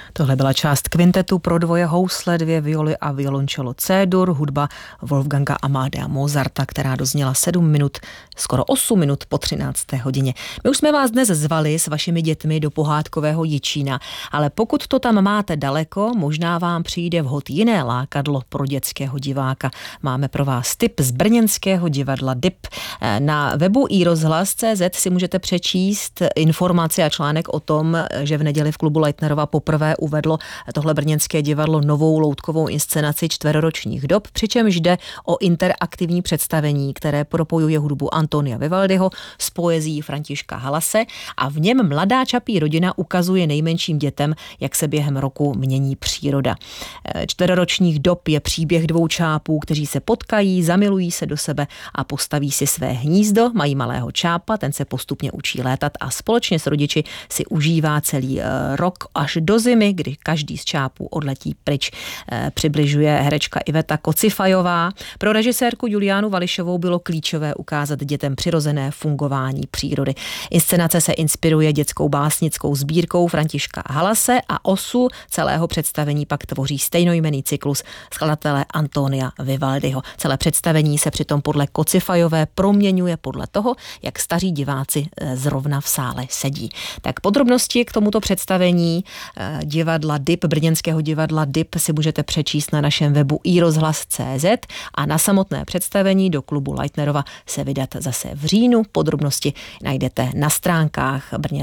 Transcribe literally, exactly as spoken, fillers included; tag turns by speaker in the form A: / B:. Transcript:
A: Tohle byla část kvintetu pro dvoje housle, dvě violy a violončelo C-dur, hudba Wolfganga Amadea Mozarta, která dozněla sedm minut, skoro osm minut po třinácté hodině. My už jsme vás dnes zvali s vašimi dětmi do pohádkového Jičína, ale pokud to tam máte daleko, možná vám přijde vhod jiné lákadlo pro dětského diváka. Máme pro vás tip z brněnského divadla D I P. Na webu i rozhlas tečka cé zet si můžete přečíst informace a článek o tom, že v neděli v klubu Leitnerova poprvé uvedlo tohle brněnské divadlo novou loutkovou inscenaci Čtveroročních dob, přičemž jde o interaktivní představení, které propojuje hudbu Antonia Vivaldiho s poezií Františka Halase a v něm mladá čapí rodina ukazuje nejmenším dětem, jak se během roku mění příroda. Čtveroročních dob je příběh dvou čápů, kteří se potkají, zamilují se do sebe a postaví si své hnízdo, mají malého čápa, ten se postupně učí létat a společně s rodiči si užívá celý rok až do zimy, kdy každý z čápů odletí pryč. Přibližuje herečka Iveta Kocifajová. Pro režisérku Juliánu Vališovou bylo klíčové ukázat dětem přirozené fungování přírody. Inscenace se inspiruje dětskou básnickou sbírkou Františka Halase a osu celého představení pak tvoří stejnojmenný cyklus skladatele Antonia Vivaldiho. Celé představení se přitom podle Kocifajové proměňuje podle toho, jak staří diváci zrovna v sále sedí. Tak podrobnosti k tomuto představení divadla D I P, brněnského divadla D I P si můžete přečíst na našem webu i rozhlas tečka cé zet a na samotné představení do klubu Leitnerova se vydat zase v říjnu. Podrobnosti najdete na stránkách Brně